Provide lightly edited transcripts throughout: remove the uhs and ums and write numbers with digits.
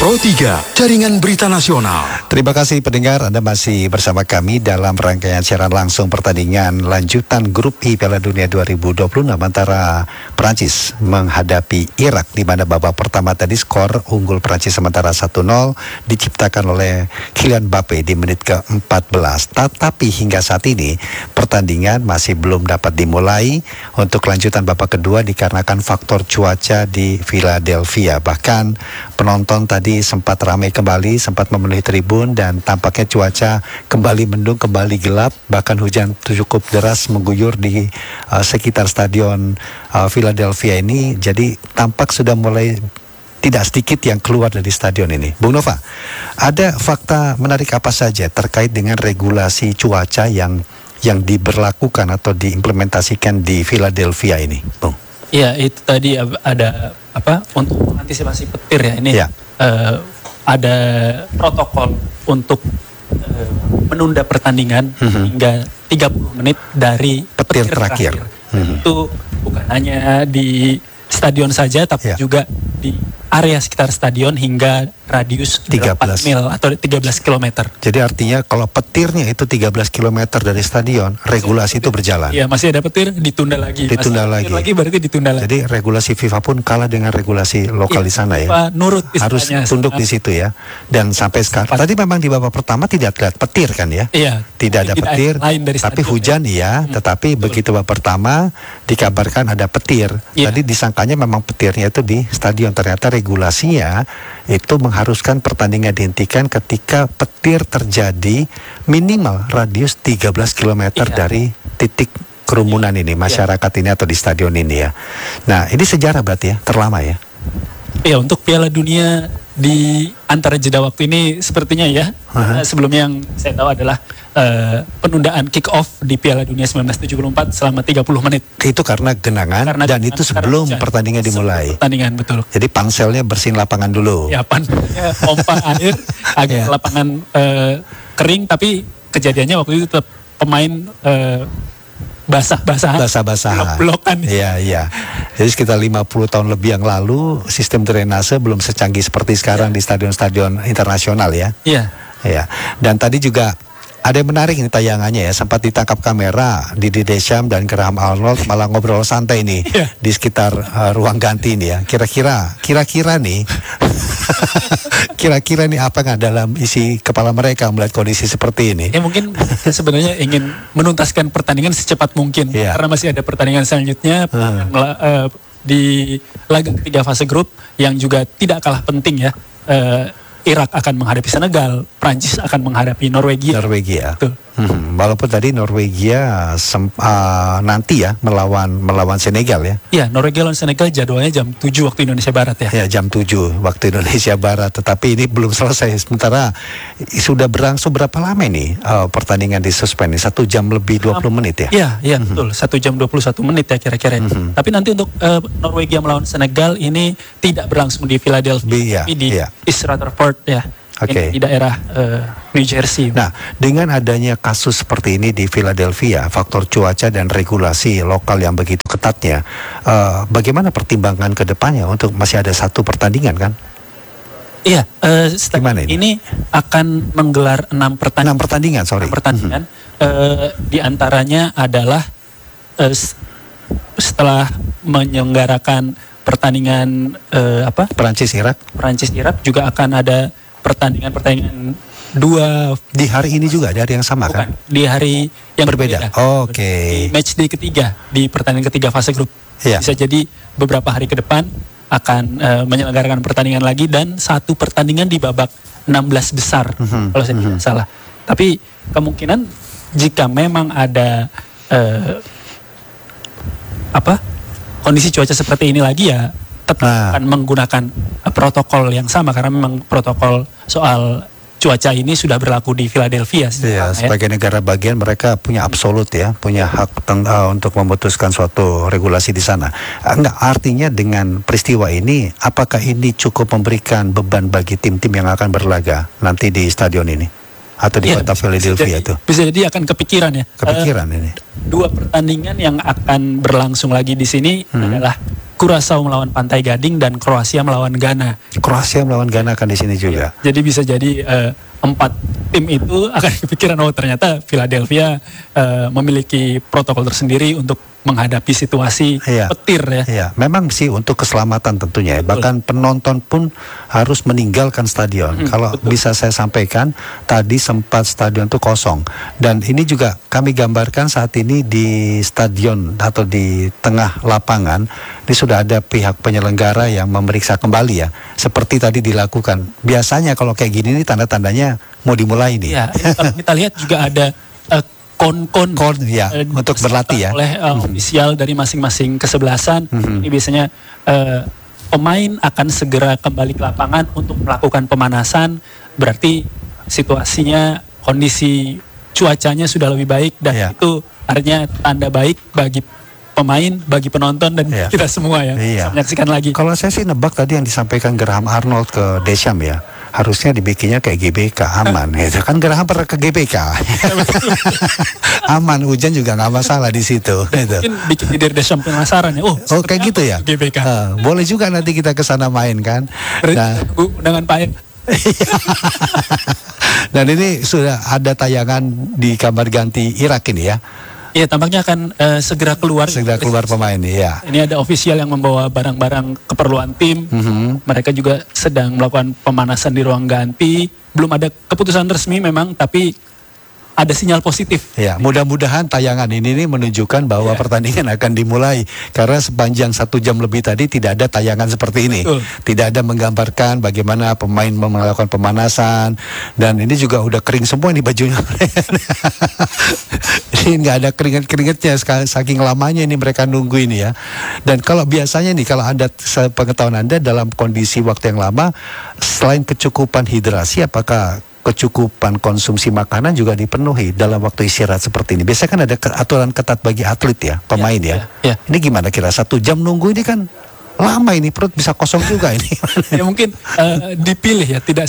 Pro 3, Jaringan Berita Nasional. Terima kasih pendengar, Anda masih bersama kami dalam rangkaian siaran langsung pertandingan lanjutan Grup I Piala Dunia 2026 antara Prancis menghadapi Irak, di mana babak pertama tadi skor unggul Prancis sementara 1-0 diciptakan oleh Kylian Mbappe di menit ke-14. Tetapi hingga saat ini pertandingan masih belum dapat dimulai untuk lanjutan babak kedua dikarenakan faktor cuaca di Philadelphia. Bahkan penonton tadi sempat ramai kembali, sempat memenuhi tribun, dan tampaknya cuaca kembali mendung, kembali gelap, bahkan hujan cukup deras mengguyur di sekitar stadion Philadelphia ini. Jadi tampak sudah mulai tidak sedikit yang keluar dari stadion ini. Bung Nova, ada fakta menarik apa saja terkait dengan regulasi cuaca yang diberlakukan atau diimplementasikan di Philadelphia ini, Bung? Iya, itu tadi ada untuk mengantisipasi petir ya ini. Ya. Ada protokol untuk menunda pertandingan hingga 30 menit dari petir terakhir. Itu bukan hanya di stadion saja, tapi juga di area sekitar stadion hingga radius 13 mil atau 13 km. Jadi artinya kalau petirnya itu 13 km dari stadion, regulasi itu berjalan. Iya, masih ada petir, ditunda lagi. Ditunda lagi. Berarti ditunda lagi. Jadi regulasi FIFA pun kalah dengan regulasi lokal di sana ya. Nurut harus tunduk di situ ya. Dan sampai sekarang, tadi memang di babak pertama tidak terlihat petir kan ya? Iya. Tidak ada petir, tapi hujan ya. Tetapi begitu babak pertama dikabarkan ada petir. Tadi disangkanya memang petirnya itu di stadion, ternyata regulasinya itu mengharuskan pertandingan dihentikan ketika petir terjadi minimal radius 13 km dari titik kerumunan ini, masyarakat ini atau di stadion ini ya. Nah, ini sejarah berarti ya, terlama ya. Iya, untuk Piala Dunia di antara jeda waktu ini sepertinya ya. Sebelumnya yang saya tahu adalah penundaan kick off di Piala Dunia 1974 selama 30 menit. Itu karena genangan dan itu sebelum pertandingan dimulai. Pertandingan, betul. Jadi panselnya bersihin lapangan dulu. Ya, pompa air agar lapangan kering, tapi kejadiannya waktu itu tetap pemain basah-basahan. Blok-blokan. Iya. Jadi sekitar 50 tahun lebih yang lalu sistem drainase belum secanggih seperti sekarang di stadion-stadion internasional ya. Iya. Dan tadi juga ada yang menarik ini tayangannya ya, sempat ditangkap kamera Didier Deschamps dan Graham Arnold malah ngobrol santai nih di sekitar ruang ganti ini ya. Kira-kira nih kira-kira nih apa nggak dalam isi kepala mereka melihat kondisi seperti ini? Ya mungkin sebenarnya ingin menuntaskan pertandingan secepat mungkin karena masih ada pertandingan selanjutnya di laga ketiga fase grup yang juga tidak kalah penting ya. Irak akan menghadapi Senegal, Prancis akan menghadapi Norwegia. Betul. Walaupun tadi Norwegia nanti ya melawan Senegal ya. Iya, Norwegia lawan Senegal jadwalnya jam 7 waktu Indonesia Barat ya. Ya, jam 7 waktu Indonesia Barat. Tetapi ini belum selesai. Sementara sudah berlangsung berapa lama ini pertandingan disuspend? 1 jam lebih 20 menit ya? Iya, betul. 1 jam 21 menit ya kira-kira. Tapi nanti untuk Norwegia melawan Senegal ini tidak berlangsung di Philadelphia, tapi di East Rutherford ya. Di daerah New Jersey. Nah, dengan adanya kasus seperti ini di Philadelphia, faktor cuaca dan regulasi lokal yang begitu ketatnya, bagaimana pertimbangan ke depannya untuk masih ada 1 pertandingan kan? Iya, ini akan menggelar 6 pertandingan. 6 pertandingan. Di antaranya adalah setelah menyelenggarakan pertandingan Prancis Irak juga akan ada pertandingan 2 di hari ini juga, di hari yang sama kan? Di hari yang berbeda. Oke. Match day ketiga di pertandingan ketiga fase grup. Bisa jadi beberapa hari ke depan akan menyelenggarakan pertandingan lagi dan 1 pertandingan di babak 16 besar kalau saya tidak salah. Tapi kemungkinan jika memang ada kondisi cuaca seperti ini lagi ya tetap akan menggunakan protokol yang sama karena memang protokol soal cuaca ini sudah berlaku di Philadelphia. Sebagai negara bagian mereka punya absolut ya, punya hak untuk memutuskan suatu regulasi di sana. Enggak, artinya dengan peristiwa ini, apakah ini cukup memberikan beban bagi tim-tim yang akan berlaga nanti di stadion ini? Atau di kota Philadelphia itu? Bisa jadi akan kepikiran ya. Kepikiran ini. 2 pertandingan yang akan berlangsung lagi di sini adalah Curaçao melawan Pantai Gading dan Kroasia melawan Ghana. Kroasia melawan Ghana akan di sini juga. Jadi bisa jadi 4 tim itu akan kepikiran, oh ternyata Philadelphia memiliki protokol tersendiri untuk menghadapi situasi petir ya. Iya, memang sih untuk keselamatan tentunya ya. Bahkan penonton pun harus meninggalkan stadion. Kalau bisa saya sampaikan, tadi sempat stadion itu kosong. Dan ini juga kami gambarkan saat ini di stadion atau di tengah lapangan, ini sudah ada pihak penyelenggara yang memeriksa kembali ya. Seperti tadi dilakukan. Biasanya kalau kayak gini ini tanda-tandanya mau dimulai nih. Ya, kalau kita lihat juga ada kon ya, untuk berlatih ya oleh ofisial dari masing-masing kesebelasan. Ini biasanya pemain akan segera kembali ke lapangan untuk melakukan pemanasan. Berarti situasinya, kondisi cuacanya sudah lebih baik dan itu artinya tanda baik bagi pemain, bagi penonton dan kita semua ya. Menyaksikan lagi. Kalau saya sih nebak tadi yang disampaikan Graham Arnold ke Deschamps ya, harusnya dibikinnya kayak GBK, aman gitu kan. Graham pernah ke GBK. Aman, hujan juga nggak masalah di situ gitu. Mungkin bikin diri Deschamps penasaran ya. Oh kayak gitu ya. GBK. Boleh juga nanti kita ke sana main kan. Dengan Pak En. Dan ini sudah ada tayangan di kamar ganti Irak ini ya. Iya, tampaknya akan segera keluar. Segera keluar pemain ya. Ini ada ofisial yang membawa barang-barang keperluan tim. Mereka juga sedang melakukan pemanasan di ruang ganti. Belum ada keputusan resmi memang, tapi ada sinyal positif. Ya, mudah-mudahan tayangan ini menunjukkan bahwa pertandingan akan dimulai. Karena sepanjang 1 jam lebih tadi tidak ada tayangan seperti ini. Tidak ada menggambarkan bagaimana pemain melakukan pemanasan. Dan ini juga udah kering semua nih bajunya. Ini nggak ada keringet-keringetnya, saking lamanya ini mereka nunggu ini ya. Dan kalau biasanya nih, kalau Anda, pengetahuan Anda dalam kondisi waktu yang lama, selain kecukupan hidrasi, apakah kecukupan konsumsi makanan juga dipenuhi dalam waktu istirahat seperti ini? Biasanya kan ada aturan ketat bagi atlet ya, pemain ya. Ini gimana kira 1 jam nunggu ini kan lama, ini perut bisa kosong juga ini. Ya mungkin dipilih ya, tidak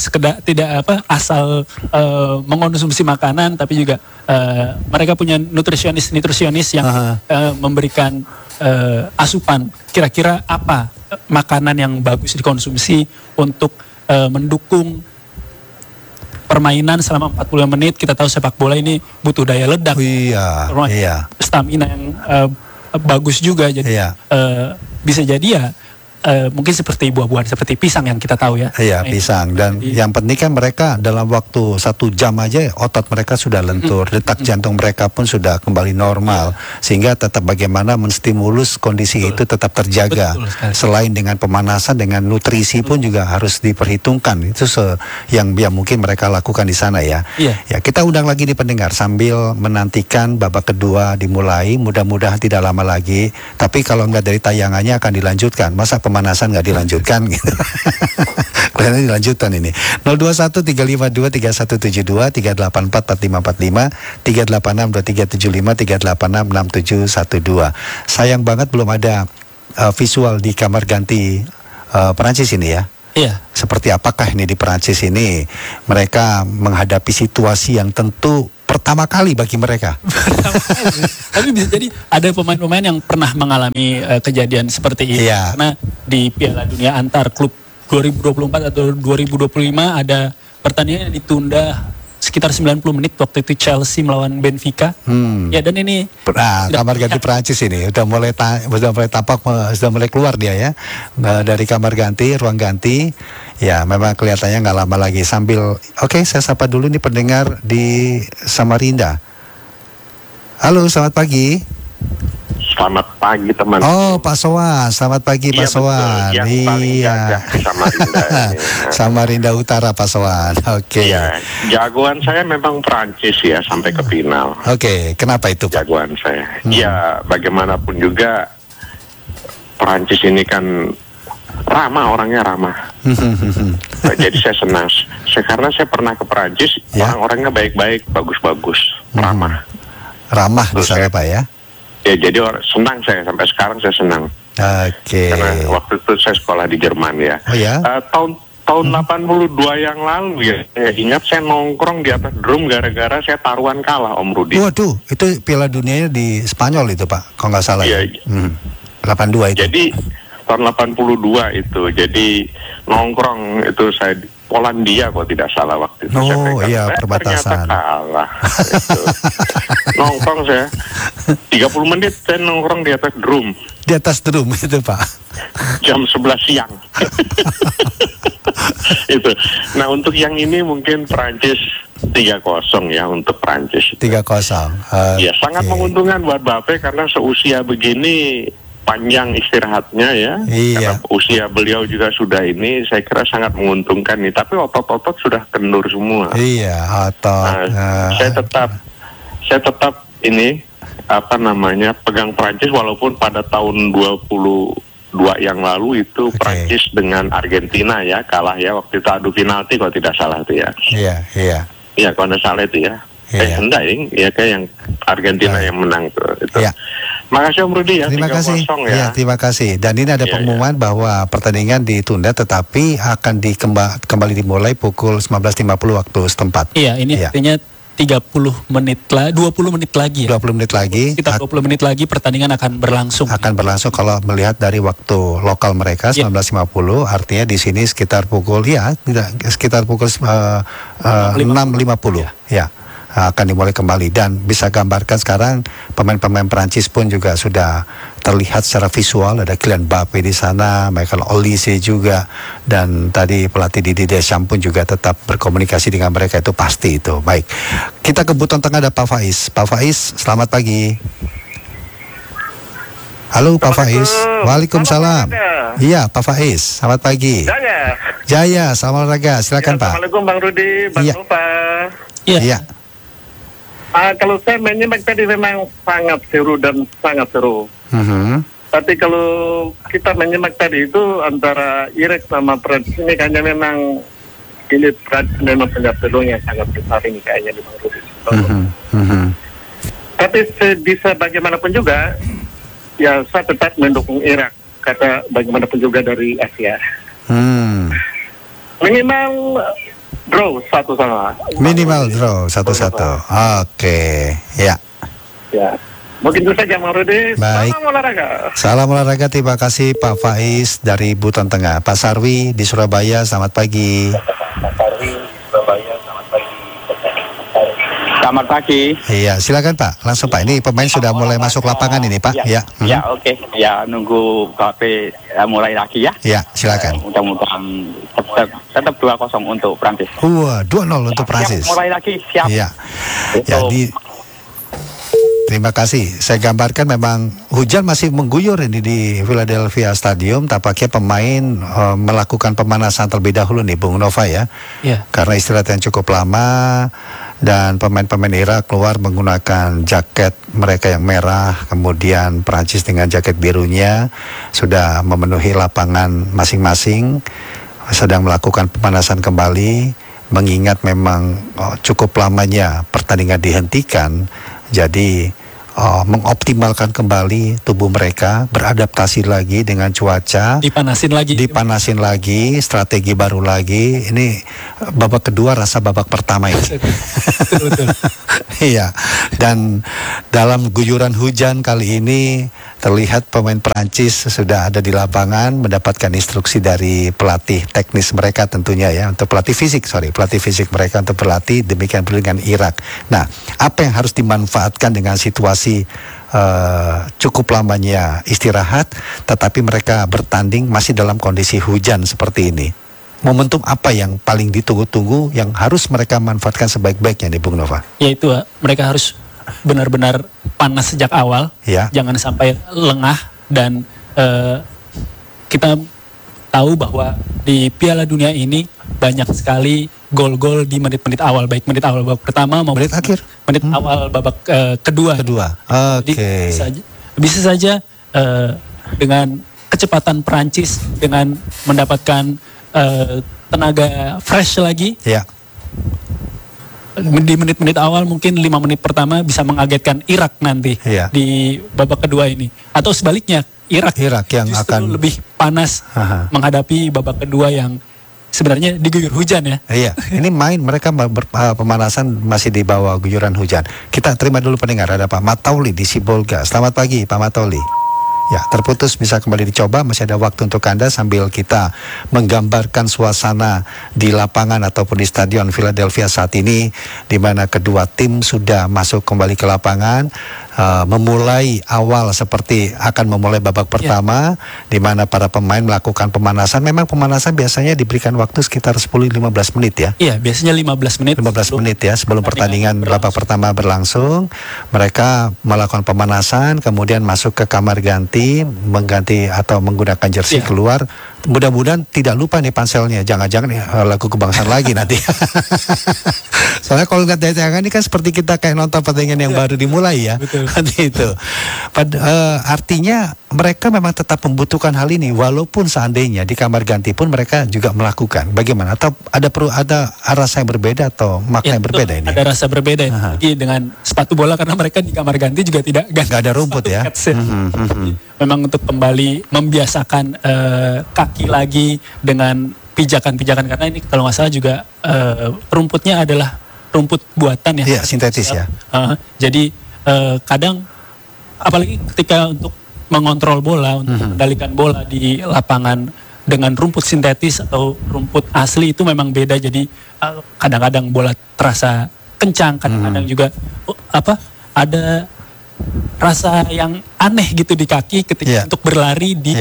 asal mengonsumsi makanan, tapi juga mereka punya nutrisionis yang memberikan asupan kira-kira apa makanan yang bagus dikonsumsi untuk mendukung permainan selama 45 menit. Kita tahu sepak bola ini butuh daya ledak, stamina yang bagus juga. Jadi bisa jadi ya mungkin seperti buah-buahan seperti pisang yang kita tahu ya. Iya, pisang. Dan yang penting kan mereka dalam waktu 1 jam aja otot mereka sudah lentur, detak jantung mereka pun sudah kembali normal, sehingga tetap bagaimana menstimulus kondisi itu tetap terjaga. Selain dengan pemanasan, dengan nutrisi pun juga harus diperhitungkan. Itu yang mungkin mereka lakukan di sana ya. Ya, kita undang lagi di pendengar sambil menantikan babak kedua dimulai. Mudah-mudahan tidak lama lagi. Tapi kalau nggak dari tayangannya akan dilanjutkan. Masa pemanasan nggak dilanjutkan gitu. Kelihatannya dilanjutkan ini. 021 352 3172 384 4545 386 2375 386 6712. Sayang banget belum ada visual di kamar ganti Perancis ini ya. Iya. Seperti apakah ini di Perancis ini mereka menghadapi situasi yang tentu pertama kali bagi mereka. Tapi bisa jadi ada pemain-pemain yang pernah mengalami kejadian seperti ini. Karena di Piala Dunia antar klub 2024 atau 2025 ada pertandingan yang ditunda sekitar 90 menit, waktu itu Chelsea melawan Benfica. Ya, dan ini kamar ganti Perancis ini udah mulai tampak, sudah mulai keluar dia ya dari kamar ganti, ruang ganti. Ya, memang kelihatannya nggak lama lagi. Sambil saya sapa dulu nih pendengar di Samarinda. Halo, selamat pagi. Selamat pagi teman. Oh, Pak Sowan, selamat pagi Pak Sowan. Yang paling gagah Samarinda ini. Samarinda Utara Pak Sowan. Iya, jagoan saya memang Prancis ya sampai ke final. Kenapa itu Pak? Jagoan saya. Ya, bagaimanapun juga Prancis ini kan orangnya ramah. Jadi saya senang. Karena saya pernah ke Prancis, orang-orangnya baik-baik, bagus-bagus, ramah. Ramah di sana Pak ya? Ya, jadi senang saya, sampai sekarang saya senang. Karena waktu itu saya sekolah di Jerman ya. Tahun 82 yang lalu ya, saya ingat saya nongkrong di atas drum gara-gara saya taruhan kalah Om Rudi. Waduh, itu Piala Dunianya di Spanyol itu Pak, kalau nggak salah. Iya. 82 itu. Jadi tahun 82 itu. Jadi nongkrong itu saya di Polandia kalau tidak salah waktu itu. Oh iya, perbatasan. Ternyata kalah. Itu. Nongkrong saya 30 menit saya nongkrong di atas drum. Di atas drum itu Pak. Jam 11 siang. Itu. Nah, untuk yang ini mungkin Prancis 3-0 ya untuk Prancis. 3-0. Ya, sangat menguntungkan buat Mbappe karena seusia begini panjang istirahatnya ya. Iya. Karena usia beliau juga sudah ini, saya kira sangat menguntungkan nih. Tapi otot-otot sudah kendur semua. Iya, otot. Saya tetap ini pegang Prancis walaupun pada tahun 22 yang lalu itu Prancis dengan Argentina ya kalah ya waktu itu adu penalti kalau tidak salah itu ya. Iya. Iya, kalau tidak salah itu ya. Enggak ya kayak yang Argentina yang menang tuh. Itu. Ya. Makasih Om Rudi ya. Terima kasih. Ya, terima kasih. Dan ini ada pengumuman bahwa pertandingan ditunda tetapi akan kembali dimulai pukul 19.50 waktu setempat. Iya, ini artinya 20 menit lagi ya. 20 menit lagi. Sekitar 20 menit lagi pertandingan akan berlangsung. Akan berlangsung kalau melihat dari waktu lokal mereka 19.50, artinya di sini sekitar pukul 6.50 ya. Akan dimulai kembali dan bisa gambarkan sekarang pemain-pemain Prancis pun juga sudah terlihat secara visual, ada Kylian Mbappe di sana, Michael Olise juga, dan tadi pelatih Didier Deschamps pun juga tetap berkomunikasi dengan mereka, itu pasti itu. Baik, kita ke button tengah ada Pak Faiz. Pak Faiz, selamat pagi. Halo Pak Faiz. Waalaikumsalam. Iya Pak Faiz, selamat pagi. Jaya, selamat olahraga, silakan Pak. Assalamualaikum Bang Rudi, Bang Nova. Iya. Kalau saya menyimak tadi memang sangat seru dan sangat seru. Tapi kalau kita menyimak tadi itu antara Irak sama Prancis ini kayaknya memang ini Prancis memang punya peluang yang sangat besar ini kayaknya di Bang Rudi. Tapi bisa bagaimanapun juga, ya saya tetap mendukung Irak. Kata bagaimanapun juga dari Asia. Minimal draw 1-1. Minimal draw 1-1. Oke, ya. Ya. Mungkin itu saja Bang Rudi. Baik. Salam olahraga. Salam olahraga, terima kasih Pak Faiz dari Buton Tengah. Pak Sarwi di Surabaya, selamat pagi. Pak Sarwi di Surabaya, selamat pagi. Selamat pagi. Iya, silakan Pak. Langsung Pak. Ini pemain sudah mulai masuk lapangan ini Pak. Ya. Ya, oke. Ya, nunggu KP mulai lagi ya. Ya, silakan. Mudah-mudahan tetap 2-0 untuk Prancis. 2-0 untuk Prancis. Siap, mulai lagi, siap. Iya. Jadi terima kasih. Saya gambarkan memang hujan masih mengguyur ini di Philadelphia Stadium. Tampaknya pemain melakukan pemanasan terlebih dahulu nih Bung Nova ya. Iya. Karena istirahat yang cukup lama dan pemain-pemain Irak keluar menggunakan jaket mereka yang merah, kemudian Prancis dengan jaket birunya sudah memenuhi lapangan masing-masing, sedang melakukan pemanasan kembali, mengingat memang cukup lamanya pertandingan dihentikan, jadi mengoptimalkan kembali tubuh mereka, beradaptasi lagi dengan cuaca, dipanasin lagi, strategi baru lagi. Ini babak kedua rasa babak pertama ini. Betul. Iya. Dan dalam guyuran hujan kali ini terlihat pemain Prancis sudah ada di lapangan mendapatkan instruksi dari pelatih teknis mereka tentunya ya, untuk pelatih fisik mereka untuk berlatih, demikian pula dengan Irak. Nah, apa yang harus dimanfaatkan dengan situasi cukup lamanya istirahat tetapi mereka bertanding masih dalam kondisi hujan seperti ini? Momentum apa yang paling ditunggu-tunggu yang harus mereka manfaatkan sebaik-baiknya nih Bung Nova? Yaitu mereka harus benar-benar panas sejak awal, jangan sampai lengah, dan kita tahu bahwa di Piala Dunia ini banyak sekali gol-gol di menit-menit awal, baik menit awal babak pertama maupun menit akhir, menit awal babak kedua. Oke. Bisa saja dengan kecepatan Prancis, dengan mendapatkan tenaga fresh lagi. Ya. Di menit-menit awal mungkin 5 menit pertama bisa mengagetkan Irak nanti di babak kedua ini, atau sebaliknya Irak yang akan lebih panas menghadapi babak kedua yang sebenarnya diguyur hujan ya. Iya, ini mereka pemanasan masih di bawah guyuran hujan. Kita terima dulu pendengar, ada Pak Matauli di Sibolga. Selamat pagi Pak Matauli. Ya, terputus, bisa kembali dicoba, masih ada waktu untuk Anda sambil kita menggambarkan suasana di lapangan ataupun di Stadion Philadelphia saat ini, di mana kedua tim sudah masuk kembali ke lapangan, memulai awal seperti akan memulai babak pertama, di mana para pemain melakukan pemanasan. Memang pemanasan biasanya diberikan waktu sekitar 10-15 menit ya. Iya, biasanya 15 menit. 15 menit ya sebelum pertandingan babak pertama berlangsung. Mereka melakukan pemanasan, kemudian masuk ke kamar ganti, mengganti atau menggunakan jersey keluar. Mudah-mudahan tidak lupa nih panselnya, jangan-jangan lagu kebangsaan lagi nanti. Soalnya kalau nggak ini kan seperti kita kayak nonton pertandingan yang baru dimulai ya. Betul. Itu. Artinya mereka memang tetap membutuhkan hal ini, walaupun seandainya di kamar ganti pun mereka juga melakukan. Bagaimana? Atau ada rasa yang berbeda atau makna yang berbeda ini? Ada rasa berbeda. Jadi dengan sepatu bola, karena mereka di kamar ganti juga tidak ada rumput ya. Memang untuk kembali membiasakan kaki lagi dengan pijakan-pijakan, karena ini kalau nggak salah juga rumputnya adalah rumput buatan ya. Iya, sintetis ya. Jadi kadang apalagi ketika untuk mengontrol bola, untuk mengendalikan bola di lapangan dengan rumput sintetis atau rumput asli itu memang beda. Jadi kadang-kadang bola terasa kencang, kadang-kadang juga ada rasa yang aneh gitu di kaki ketika untuk berlari di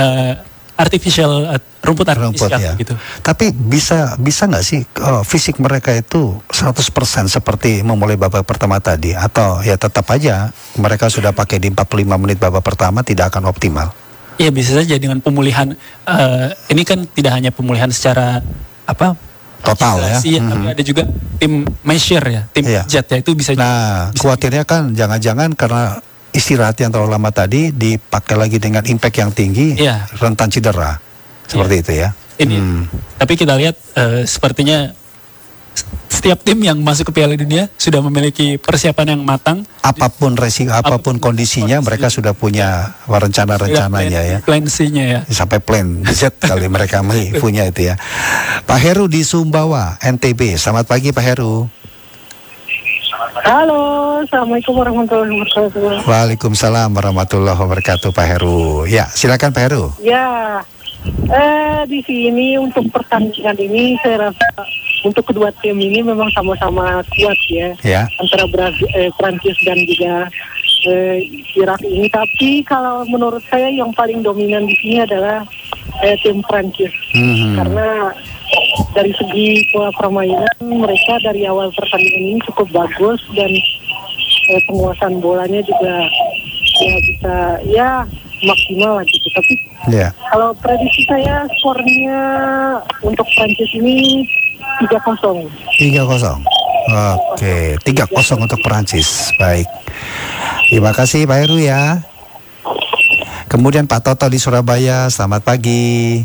rumput artifisial gitu. Tapi bisa nggak sih fisik mereka itu 100% seperti memulai babak pertama tadi, atau ya tetap aja mereka sudah pakai di 45 menit babak pertama tidak akan optimal? Iya, bisa saja dengan pemulihan. Ini kan tidak hanya pemulihan secara total ya. Tapi ada juga tim measure ya, tim jet ya, itu bisa. Nah, khawatirnya kan jangan-jangan karena istirahat yang terlalu lama tadi dipakai lagi dengan impact yang tinggi, rentan cedera. Seperti itu ya. Ini. Tapi kita lihat sepertinya setiap tim yang masuk ke Piala Dunia sudah memiliki persiapan yang matang. Apapun resiko, apapun kondisinya, mereka sudah punya rencana-rencananya ya. Plan C-nya ya. Sampai plan Z kali mereka punya itu ya. Pak Heru di Sumbawa, NTB. Selamat pagi Pak Heru. Halo, Assalamualaikum warahmatullahi wabarakatuh. Waalaikumsalam warahmatullahi wabarakatuh Pak Heru. Ya, silakan Pak Heru. Ya, di sini untuk pertandingan ini saya rasa untuk kedua tim ini memang sama-sama kuat ya. Antara Prancis dan juga Irak ini. Tapi kalau menurut saya yang paling dominan di sini adalah tim Prancis. Karena dari segi pola permainan mereka dari awal pertandingan ini cukup bagus, dan penguasaan bolanya juga bisa maksimal lah gitu. Tapi kalau prediksi saya skornya untuk Prancis ini 3-0. 3-0. Oke, 3-0 untuk Prancis. Baik. Terima kasih Pak Heru ya. Kemudian Pak Toto di Surabaya, selamat pagi.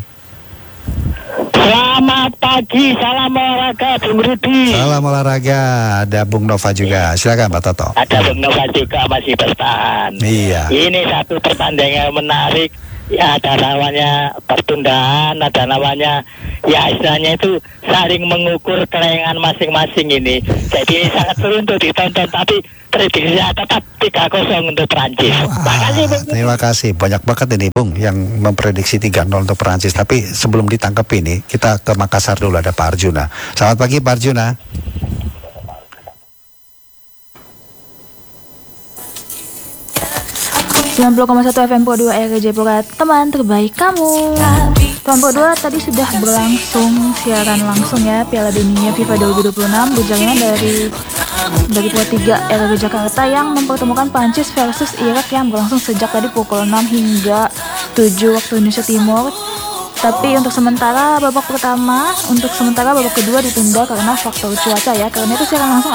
Selamat pagi, salam olahraga Bung Rudi. Salam olahraga, ada Bung Nova juga. Silakan Pak Toto. Ada Bung Nova juga, masih bertahan. Iya. Ini satu pertandingan menarik. Ya, ada namanya pertundaan, ada namanya istilahnya itu saling mengukur kelengan masing-masing ini. Jadi sangat seru untuk ditonton, tapi prediksinya tetap 3-0 untuk Prancis. Makasih Bung. Terima kasih, banyak banget ini Bung yang memprediksi 3-0 untuk Prancis. Tapi sebelum ditangkap ini, kita ke Makassar dulu, ada Pak Arjuna. Selamat pagi Pak Arjuna. FM Pro 2 RJ Pura, teman terbaik kamu. Teman Pro 2 tadi sudah berlangsung siaran langsung ya Piala Dunia FIFA 2026 berjalan dari Pro 3 RJ Jakarta yang mempertemukan Prancis versus Irak yang berlangsung sejak tadi pukul 6 hingga 7 waktu Indonesia Timur. Tapi untuk sementara babak kedua ditunda karena faktor cuaca ya. Karena itu siaran langsung